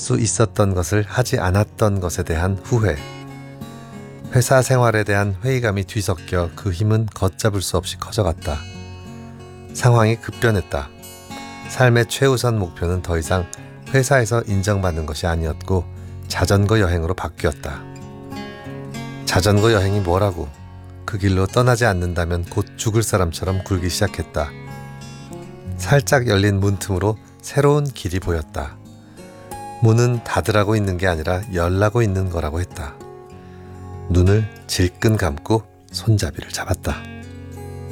수 있었던 것을 하지 않았던 것에 대한 후회. 회사 생활에 대한 회의감이 뒤섞여 그 힘은 걷잡을 수 없이 커져갔다. 상황이 급변했다. 삶의 최우선 목표는 더 이상 회사에서 인정받는 것이 아니었고 자전거 여행으로 바뀌었다. 자전거 여행이 뭐라고? 그 길로 떠나지 않는다면 곧 죽을 사람처럼 굴기 시작했다. 살짝 열린 문틈으로 새로운 길이 보였다. 문은 닫으라고 있는 게 아니라 열라고 있는 거라고 했다. 눈을 질끈 감고 손잡이를 잡았다.